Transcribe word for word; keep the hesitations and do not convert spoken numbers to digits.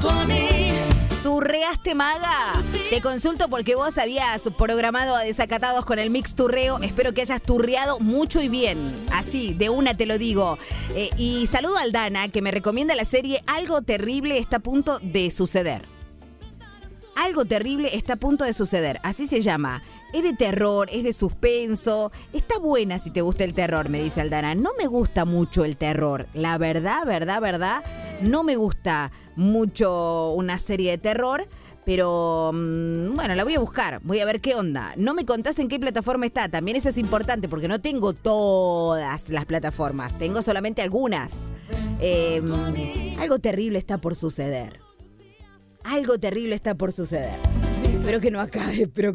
¿Turreaste, maga? Te consulto porque vos habías programado a Desacatados con el mix turreo. Espero que hayas turreado mucho y bien. Así, de una te lo digo. Eh, y saludo a Aldana, que me recomienda la serie Algo Terrible está a punto de suceder. Algo terrible está a punto de suceder. Así se llama. Es de terror, es de suspenso. Está buena si te gusta el terror, me dice Aldana. No me gusta mucho el terror. La verdad, verdad, verdad, no me gusta mucho una serie de terror. Pero, mmm, bueno, la voy a buscar. Voy a ver qué onda. No me contás en qué plataforma está. También eso es importante porque no tengo todas las plataformas. Tengo solamente algunas. Eh, algo terrible está por suceder. Algo terrible está por suceder. Espero que no acabe, espero que